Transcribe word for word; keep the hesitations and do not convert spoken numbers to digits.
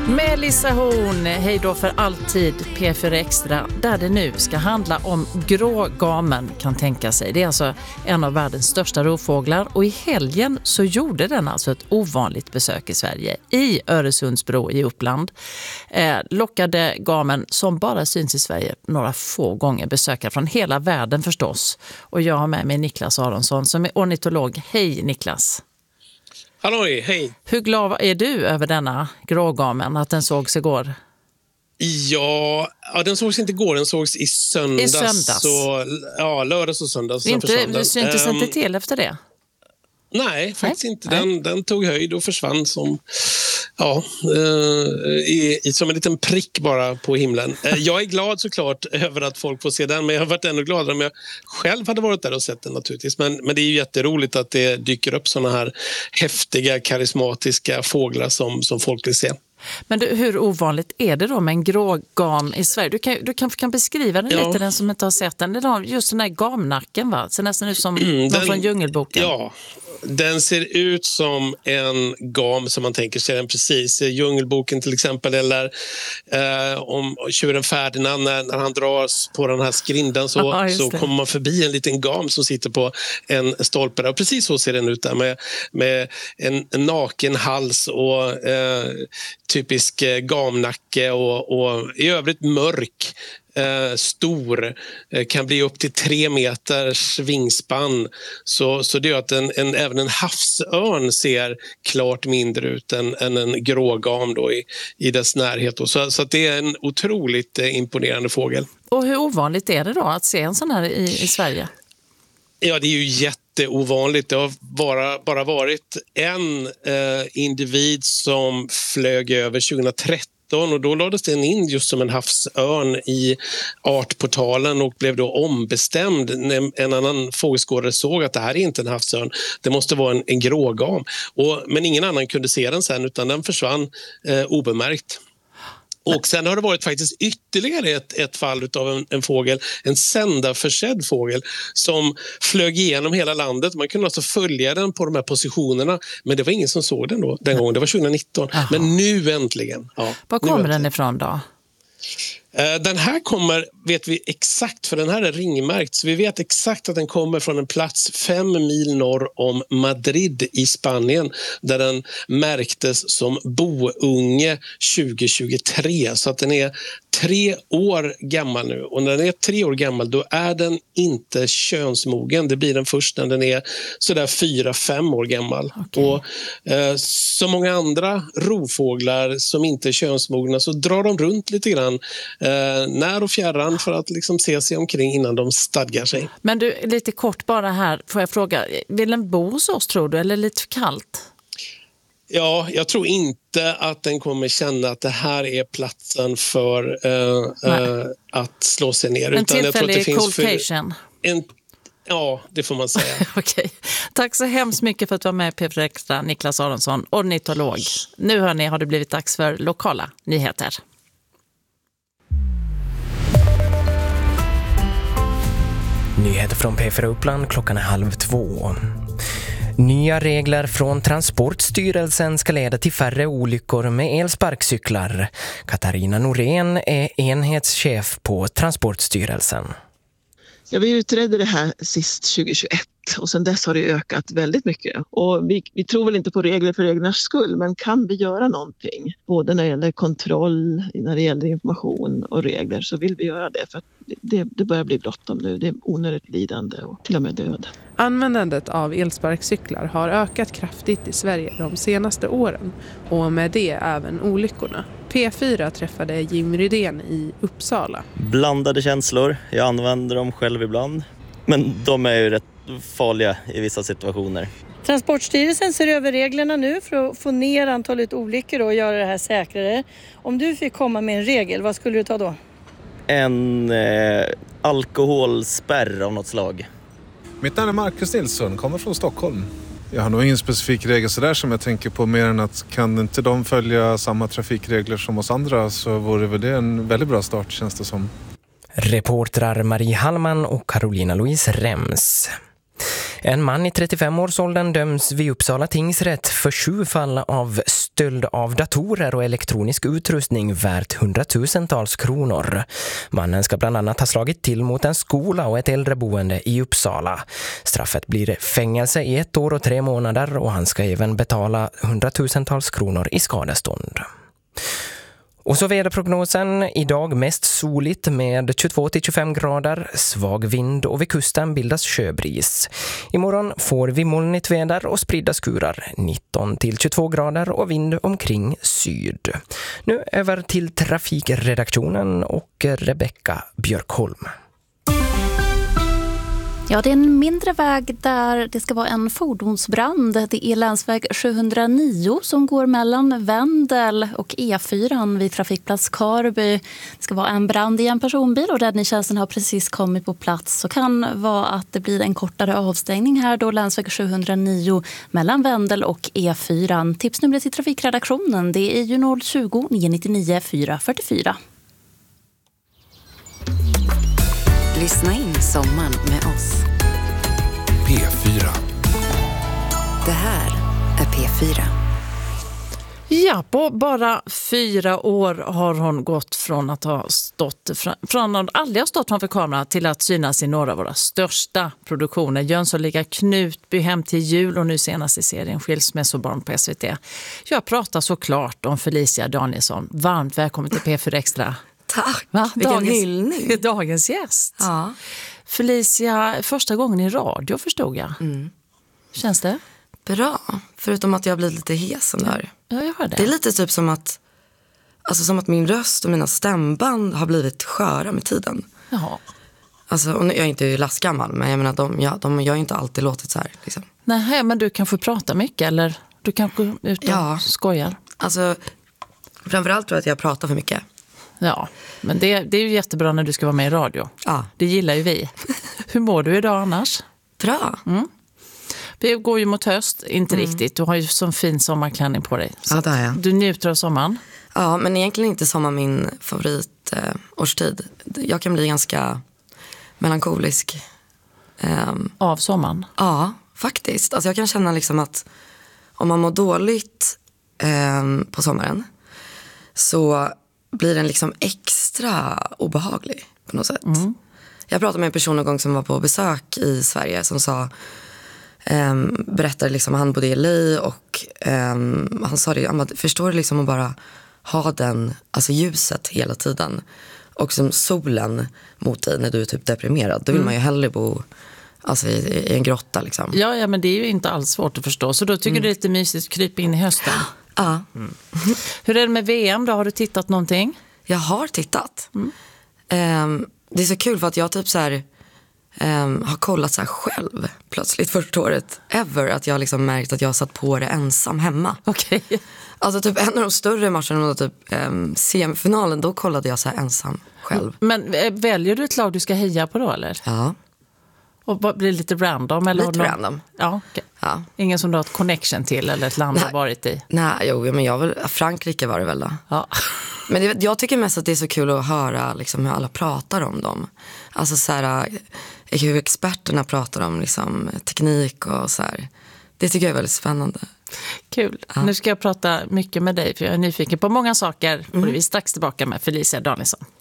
Melissa Horn, hej då för alltid, P fyra Extra, där det nu ska handla om grågamen, kan tänka sig. Det är alltså en av världens största rovfåglar och i helgen så gjorde den alltså ett ovanligt besök i Sverige. I Öresundsbro i Uppland eh, lockade gamen, som bara syns i Sverige några få gånger, besökare från hela världen förstås. Och jag har med mig Niklas Aronsson som är ornitolog. Hej Niklas! Halloj, hej. Hur glad är du över denna grågamen, att den sågs igår? Ja, ja, den sågs inte igår, den sågs i söndags. I söndags? Så, ja, lördags och söndags. Inte, du syntes um, inte till efter det? Nej, faktiskt nej, inte. Nej. Den, den tog höjd och försvann som, ja, eh, i, i, som en liten prick bara på himlen. Eh, jag är glad såklart över att folk får se den, men jag har varit ännu gladare om jag själv hade varit där och sett den naturligtvis. Men, men det är ju jätteroligt att det dyker upp såna här häftiga, karismatiska fåglar som, som folk vill se. Men du, hur ovanligt är det då med en grågam i Sverige? Du, kan, du kanske kan beskriva den ja. lite, den som inte har sett den. Det är just den här gamnacken, va? Ser nästan ut som mm, den, från Djungelboken. Ja, den ser ut som en gam som man tänker sig den precis. Djungelboken till exempel, eller eh, om tjuren Ferdinand när, när han dras på den här skrindan så, ja, så kommer man förbi en liten gam som sitter på en stolpe där. Och precis så ser den ut där med, med en, en naken hals och eh, typisk gamnacke och, och i övrigt mörk. Eh, stor, eh, kan bli upp till tre meters vingspann, så, så det gör att en, en, även en havsörn ser klart mindre ut än, än en grågam då i, i dess närhet då. Så, så att det är en otroligt eh, imponerande fågel. Och hur ovanligt är det då att se en sån här i, i Sverige? Ja, det är ju jätteovanligt. Det har bara, bara varit en eh, individ som flög över tjugohundratretton och då lades den in just som en havsörn i artportalen och blev då ombestämd. En annan fågelskådare såg att det här är inte en havsörn, det måste vara en, en grågam. Och, men ingen annan kunde se den sen, utan den försvann eh, obemärkt. Och sen har det varit faktiskt ytterligare ett, ett fall av en, en fågel, en sändarförsedd fågel som flög igenom hela landet. Man kunde alltså följa den på de här positionerna, men det var ingen som såg den då, den gången. Det var tjugonitton. Aha. Men nu äntligen. Ja, var kommer den ifrån då? Den här kommer, vet vi exakt, för den här är ringmärkt, så vi vet exakt att den kommer från en plats fem mil norr om Madrid i Spanien, där den märktes som bounge tjugohundratjugotre, så att den är tre år gammal nu. Och när den är tre år gammal, då är den inte könsmogen. Det blir den först när den är sådär fyra, fem år gammal. Okay. Och eh, som många andra rovfåglar som inte är könsmogna så drar de runt lite grann eh, när och fjärran för att liksom se sig omkring innan de stadgar sig. Men du, lite kort bara här, får jag fråga, vill den bo hos oss tror du, eller lite för kallt? Ja, jag tror inte att den kommer känna att det här är platsen för uh, uh, att slå sig ner. En tillfällig coldcation. En, ja, det får man säga. Okej. Tack så hemskt mycket för att du var med, P fyra Extra, Niklas Aronsson, ornitolog. Nu hörni, har det blivit dags för lokala nyheter. Nyheter från P fyra Uppland klockan är halv två. Nya regler från Transportstyrelsen ska leda till färre olyckor med elsparkcyklar. Katarina Norén är enhetschef på Transportstyrelsen. Ja, vi utredde det här sist tjugohundratjugoett och sedan dess har det ökat väldigt mycket. Och vi, vi tror väl inte på regler för reglernas skull, men kan vi göra någonting? Både när det gäller kontroll, när det gäller information och regler, så vill vi göra det. För att det, det börjar bli bråttom nu. Det är onödigt lidande och till och med död. Användandet av elsparkcyklar har ökat kraftigt i Sverige de senaste åren och med det även olyckorna. P fyra träffade Jim Rydén i Uppsala. Blandade känslor. Jag använder dem själv ibland. Men de är ju rätt farliga i vissa situationer. Transportstyrelsen ser över reglerna nu för att få ner antalet olyckor och göra det här säkrare. Om du fick komma med en regel, vad skulle du ta då? En eh, alkoholspärr av något slag. Mitt namn är Marcus Nilsson, kommer från Stockholm. Jag har nog ingen specifik regel så där som jag tänker på, mer än att kan inte de följa samma trafikregler som oss andra så vore väl det en väldigt bra start, känns det som. Reportrar Marie Hallman och Carolina Louise Rems. En man i trettiofem-årsåldern döms vid Uppsala tingsrätt för sju fall av stöld av datorer och elektronisk utrustning värt hundratusentals kronor. Mannen ska bland annat ha slagit till mot en skola och ett äldreboende i Uppsala. Straffet blir fängelse i ett år och tre månader och han ska även betala hundratusentals kronor i skadestånd. Och så väderprognosen. Idag mest soligt med tjugotvå till tjugofem grader, svag vind och vid kusten bildas sjöbris. Imorgon får vi molnigt väder och spridda skurar, nitton till tjugotvå grader och vind omkring syd. Nu över till trafikredaktionen och Rebecka Björkholm. Ja, det är en mindre väg där det ska vara en fordonsbrand. Det är länsväg sjuhundranio som går mellan Vendel och E fyra vid trafikplats Karby. Det ska vara en brand i en personbil och räddningstjänsten har precis kommit på plats. Så kan vara att det blir en kortare avstängning här då länsväg sjuhundranio mellan Vendel och E fyra. Tipsnumret till trafikredaktionen det är ju noll tjugo, nio nittionio, fyra fyrtiofyra. Lyssna in sommaren med oss. P fyra. Det här är P fyra. Ja, på bara fyra år har hon gått från att ha stått från att aldrig ha stått framför kameran till att synas i några av våra största produktioner. Jönssonliga, Knutby, Hem till jul och nu senast i serien Skilsmässobarn på S V T. Jag pratar såklart om Felicia Danielsson. Varmt välkommen till P fyra Extra. Tack, Va? vilken Dagens, hyllning. Dagens gäst. Ja. Felicia, första gången i radio förstod jag. Mm. Känns det? Bra, förutom att jag blir lite hesen där. Ja, jag hör det. Det är lite typ som att, alltså som att min röst och mina stämband har blivit sköra med tiden. Jaha. Alltså, och nu, jag är inte lastgammal, men jag menar, de, ja, de, jag har inte alltid låtit så här. Liksom. Nej, men du kanske pratar mycket eller du kanske är ute och ja. skojar. Alltså, framförallt tror jag att jag pratar för mycket. Ja, men det, det är ju jättebra när du ska vara med i radio. Ja. Det gillar ju vi. Hur mår du idag annars? Bra. Mm. Vi går ju mot höst, inte mm. riktigt. Du har ju sån fin sommarklänning på dig. Ja, det har jag. Du njuter av sommaren? Ja, men egentligen inte sommar min favoritårstid. Eh, jag kan bli ganska melankolisk. Um, av sommaren? Ja, faktiskt. Alltså jag kan känna liksom att om man mår dåligt um, på sommaren så blir den liksom extra obehaglig på något sätt. Mm. Jag pratade med en person någon gång som var på besök i Sverige som sa, um, berättade liksom han bodde i L A och um, han sa det, han bara, förstår du liksom att bara ha den, alltså ljuset hela tiden och som solen mot dig när du är typ deprimerad, då vill mm. man ju hellre bo alltså i, i en grotta liksom. Ja, ja, men det är ju inte alls svårt att förstå, så då tycker mm. du det är lite mysigt att krypa in i hösten. Ja. Mm. Hur är det med V M då? Har du tittat någonting? Jag har tittat. Mm. Um, det är så kul för att jag typ så här um, har kollat så här själv plötsligt första året ever att jag liksom märkt att jag satt på det ensam hemma. Okej. Okay. Alltså typ en av de större matcherna, typ um, semifinalen, då kollade jag så här ensam själv. Men väljer du ett lag du ska heja på då eller? Ja. Och blir det lite random? Eller lite random. Ja, okay. Ja. Ingen som du har ett connection till eller ett land Nej. har varit i? Nej, jo, men jag vill, Frankrike var det väl då. Ja. Men det, jag tycker mest att det är så kul att höra liksom, hur alla pratar om dem. Alltså så här, hur experterna pratar om liksom, teknik och så här. Det tycker jag är väldigt spännande. Kul. Ja. Nu ska jag prata mycket med dig för jag är nyfiken på många saker. Mm. Och vi är strax tillbaka med Felicia Danielsson.